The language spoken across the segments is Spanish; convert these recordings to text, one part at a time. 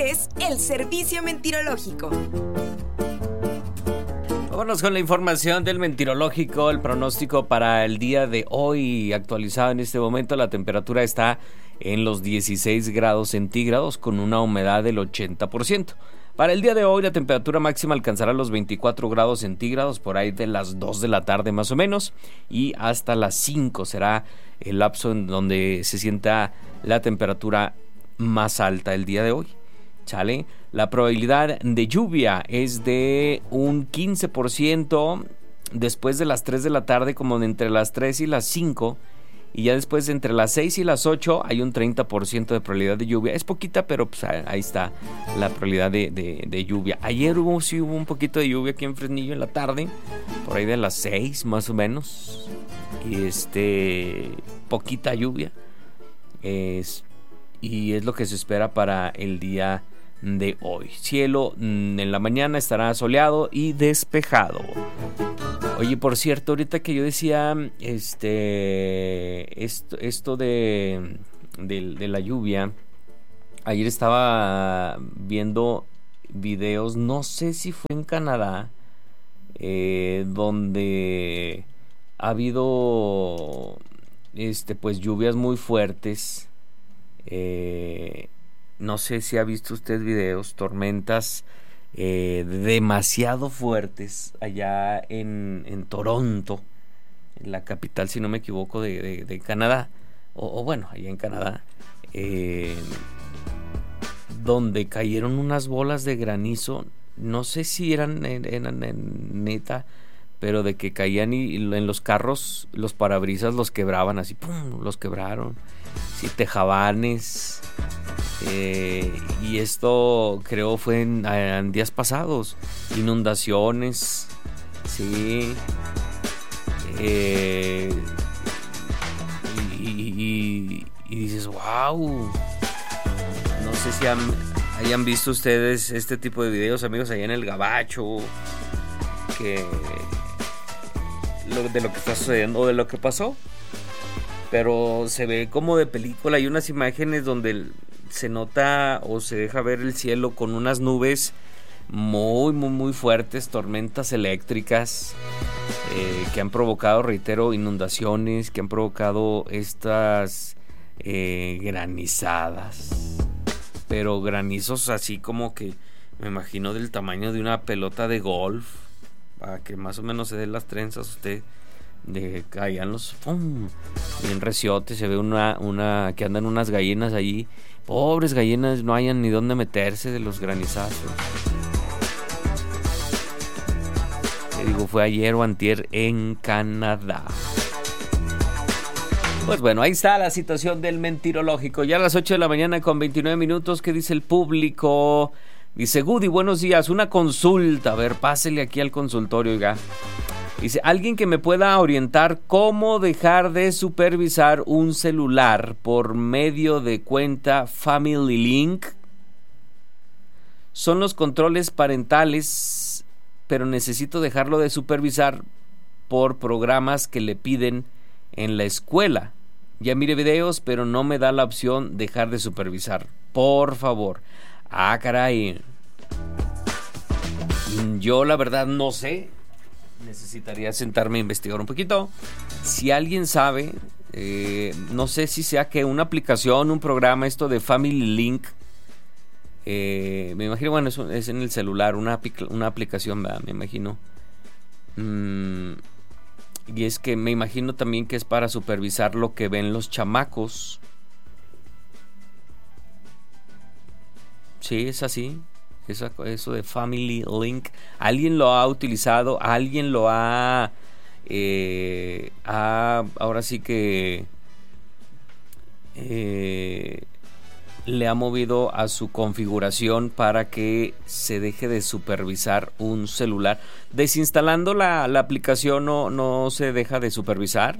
Este es el Servicio Meteorológico. Vámonos con la información del meteorológico, el pronóstico para el día de hoy. Actualizado en este momento, la temperatura está en los 16 grados centígrados con una humedad del 80%. Para el día de hoy la temperatura máxima alcanzará los 24 grados centígrados por ahí de las 2 de la tarde más o menos, y hasta las 5 será el lapso en donde se sienta la temperatura más alta el día de hoy. ¿Sale? La probabilidad de lluvia es de un 15% después de las 3 de la tarde, como de entre las 3 y las 5. Y ya después de entre las 6 y las 8 hay un 30% de probabilidad de lluvia. Es poquita, pero pues ahí está la probabilidad de lluvia. Ayer hubo un poquito de lluvia aquí en Fresnillo en la tarde, por ahí de las 6 más o menos. Y poquita lluvia. Y es lo que se espera para el día de hoy. Cielo en la mañana estará soleado y despejado. Oye, por cierto, ahorita que yo decía esto de la lluvia, ayer estaba viendo videos, no sé si fue en Canadá, donde ha habido pues lluvias muy fuertes. No sé si ha visto usted videos, tormentas demasiado fuertes allá en Toronto, en la capital, si no me equivoco, de Canadá, o bueno, allá en Canadá, donde cayeron unas bolas de granizo. No sé si eran neta, pero de que caían y en los carros, los parabrisas los quebraban así, ¡pum!, los quebraron. Sí, tejabanes. Y esto creo fue en días pasados. Inundaciones. Sí. Y dices, wow. No sé si hayan visto ustedes este tipo de videos, amigos, allá en el Gabacho, de lo que está sucediendo o de lo que pasó. Pero se ve como de película. Hay unas imágenes donde se nota o se deja ver el cielo con unas nubes muy, muy, muy fuertes, tormentas eléctricas que han provocado, reitero, inundaciones, que han provocado estas granizadas. Pero granizos así como que me imagino del tamaño de una pelota de golf, para que más o menos se den las trenzas usted. Caían los bien reciotes. Se ve una que andan unas gallinas allí, pobres gallinas, no hayan ni dónde meterse de los granizazos. Te digo, fue ayer o antier en Canadá. Pues bueno, ahí está la situación del meteorológico. Ya a las 8 de la mañana con 29 minutos. ¿Qué dice el público? Dice Goody, buenos días, una consulta. A ver, pásele aquí al consultorio, oiga. Dice, alguien que me pueda orientar cómo dejar de supervisar un celular por medio de cuenta Family Link. Son los controles parentales, pero necesito dejarlo de supervisar por programas que le piden en la escuela. Ya mire videos, pero no me da la opción dejar de supervisar. Por favor. Ah, caray. Yo la verdad no sé. Necesitaría sentarme a investigar un poquito. Si alguien sabe, no sé si sea que una aplicación, un programa, esto de Family Link, me imagino, bueno, es en el celular, una aplicación, ¿verdad? Me imagino. Y es que me imagino también que es para supervisar lo que ven los chamacos. Sí, es así. Eso de Family Link, alguien lo ha utilizado, alguien lo ha ahora sí que le ha movido a su configuración para que se deje de supervisar un celular. Desinstalando la aplicación no se deja de supervisar.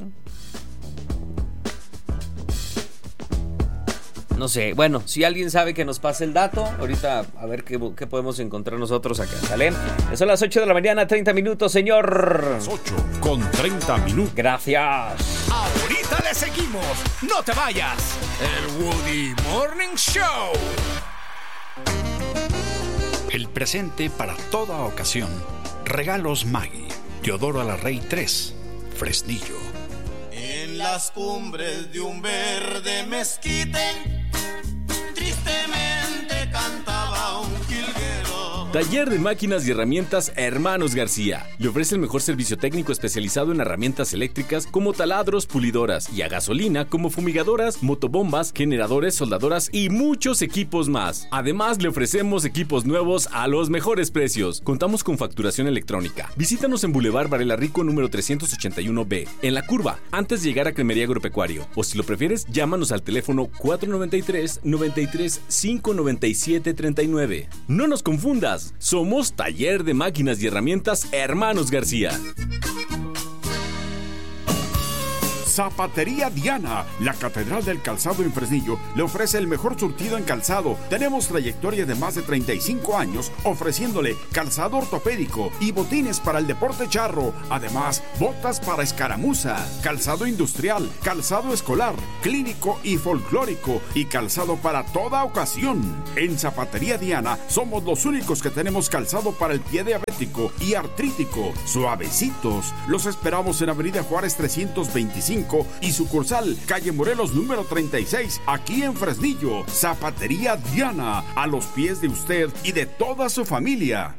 No sé, bueno, si alguien sabe, que nos pase el dato. Ahorita a ver qué podemos encontrar nosotros acá, ¿sale? Son las 8 de la mañana, 30 minutos, señor. Las 8:30. Gracias. Ahorita le seguimos, no te vayas. El Woody Morning Show. El presente para toda ocasión. Regalos Maggi. Teodoro Alarrey 3, Fresnillo. En las cumbres de un verde mezquite, tristemente cantaba un jilguero. Taller de Máquinas y Herramientas Hermanos García. Le ofrece el mejor servicio técnico especializado en herramientas eléctricas como taladros, pulidoras, y a gasolina como fumigadoras, motobombas, generadores, soldadoras y muchos equipos más. Además, le ofrecemos equipos nuevos a los mejores precios. Contamos con facturación electrónica. Visítanos en Boulevard Varela Rico número 381B, en La Curva, antes de llegar a Cremería Agropecuario. O si lo prefieres, llámanos al teléfono 493-93-597-39. No nos confundas. Somos Taller de Máquinas y Herramientas Hermanos García. Zapatería Diana, la catedral del calzado en Fresnillo, le ofrece el mejor surtido en calzado. Tenemos trayectoria de más de 35 años ofreciéndole calzado ortopédico y botines para el deporte charro. Además, botas para escaramuza, calzado industrial, calzado escolar, clínico y folclórico y calzado para toda ocasión. En Zapatería Diana somos los únicos que tenemos calzado para el pie diabético y artrítico, suavecitos. Los esperamos en Avenida Juárez 325 y sucursal calle Morelos número 36, aquí en Fresnillo. Zapatería Diana, a los pies de usted y de toda su familia.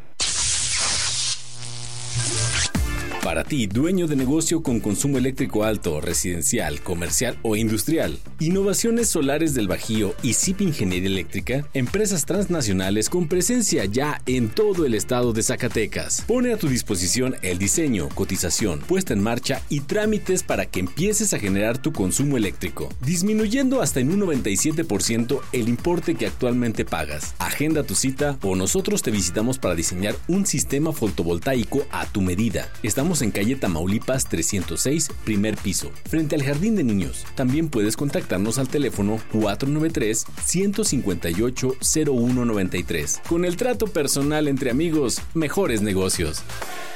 Para ti, dueño de negocio con consumo eléctrico alto, residencial, comercial o industrial, Innovaciones Solares del Bajío y CIP Ingeniería Eléctrica, empresas transnacionales con presencia ya en todo el estado de Zacatecas. Pone a tu disposición el diseño, cotización, puesta en marcha y trámites para que empieces a generar tu consumo eléctrico, disminuyendo hasta en un 97% el importe que actualmente pagas. Agenda tu cita o nosotros te visitamos para diseñar un sistema fotovoltaico a tu medida. Estamos en calle Tamaulipas 306, primer piso, frente al Jardín de Niños. También puedes contactarnos al teléfono 493-158-0193. Con el trato personal entre amigos, mejores negocios.